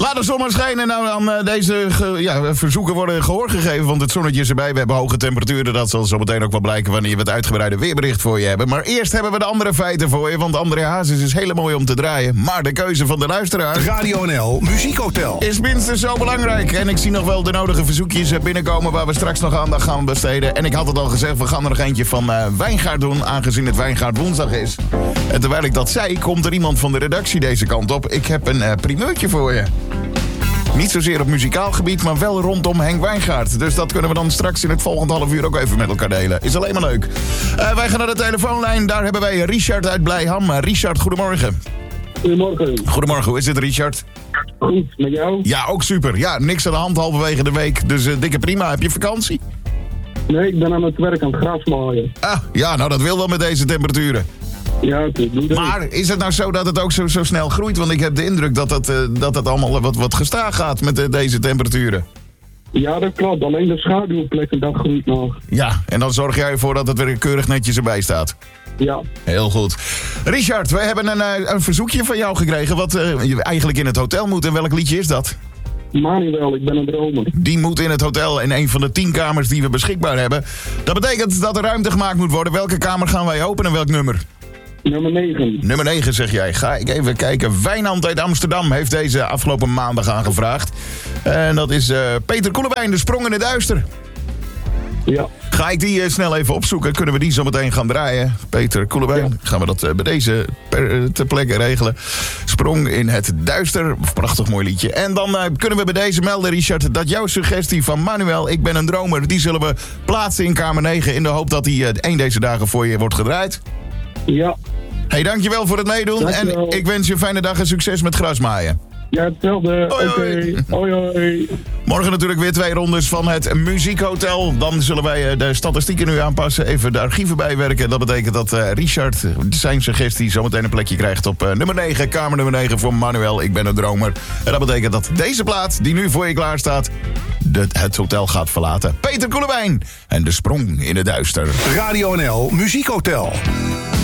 Laat de zon maar schijnen. Nou, dan deze verzoeken worden gehoor gegeven. Want het zonnetje is erbij. We hebben hoge temperaturen. Dat zal zo meteen ook wel blijken wanneer we het uitgebreide weerbericht voor je hebben. Maar eerst hebben we de andere feiten voor je. Want André Hazes is hele mooi om te draaien. Maar de keuze van de luisteraar... Radio NL Muziekhotel is minstens zo belangrijk. En ik zie nog wel de nodige verzoekjes binnenkomen... waar we straks nog aandacht gaan besteden. En ik had het al gezegd, we gaan er nog eentje van Wijngaard doen... aangezien het Wijngaard woensdag is. En terwijl ik dat zei, komt er iemand van de redactie deze kant op. Ik heb een primeurtje voor je. Niet zozeer op muzikaal gebied, maar wel rondom Henk Wijngaard. Dus dat kunnen we dan straks in het volgende half uur ook even met elkaar delen. Is alleen maar leuk. Wij gaan naar de telefoonlijn. Daar hebben wij Richard uit Blijham. Richard, goedemorgen. Goedemorgen. Goedemorgen, hoe is het, Richard? Goed, met jou? Ja, ook super. Ja, niks aan de hand halverwege de week. Dus dikke prima. Heb je vakantie? Nee, ik ben aan het werk aan het gras maaien. Ah, ja, nou dat wil wel met deze temperaturen. Ja, ik doe dat. Maar is het nou zo dat het ook zo snel groeit? Want ik heb de indruk dat het allemaal wat gestaag gaat met deze temperaturen. Ja, dat klopt. Alleen de schaduwplekken, dat groeit nog. Ja, en dan zorg jij ervoor dat het weer keurig netjes erbij staat. Ja. Heel goed. Richard, we hebben een verzoekje van jou gekregen wat eigenlijk in het hotel moet. En welk liedje is dat? Manuel, ik ben een dromer. Die moet in het hotel in een van de 10 kamers die we beschikbaar hebben. Dat betekent dat er ruimte gemaakt moet worden. Welke kamer gaan wij openen? Welk nummer? Nummer 9. Nummer 9 zeg jij. Ga ik even kijken. Wijnand uit Amsterdam heeft deze afgelopen maandag aangevraagd. En dat is Peter Koelewijn, De Sprong in het Duister. Ja. Ga ik die snel even opzoeken? Kunnen we die zo meteen gaan draaien? Peter Koelewijn, Ja. gaan we dat bij deze ter plekke regelen. Sprong in het Duister. Prachtig mooi liedje. En dan kunnen we bij deze melden, Richard, dat jouw suggestie van Manuel, Ik ben een dromer, die zullen we plaatsen in kamer 9 in de hoop dat die één deze dagen voor je wordt gedraaid. Ja. Hey, dankjewel voor het meedoen. Dankjewel. En ik wens je een fijne dag en succes met grasmaaien. Ja, hetzelfde. Hoi, Oké. hoi. Hoi, hoi. Morgen natuurlijk weer 2 rondes van het Muziekhotel. Dan zullen wij de statistieken nu aanpassen, even de archieven bijwerken. Dat betekent dat Richard zijn suggestie zometeen een plekje krijgt op nummer 9. Kamer nummer 9 voor Manuel, Ik ben een dromer. En dat betekent dat deze plaat, die nu voor je klaar staat, het hotel gaat verlaten. Peter Koelewijn en De Sprong in het Duister. Radio NL Muziekhotel.